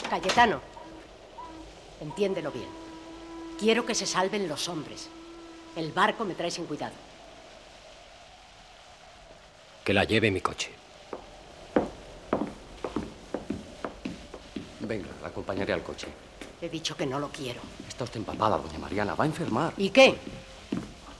Cayetano, entiéndelo bien. Quiero que se salven los hombres. El barco me trae sin cuidado. Que la lleve mi coche. Venga, la acompañaré al coche. He dicho que no lo quiero. Está usted empapada, doña Mariana. Va a enfermar. ¿Y qué?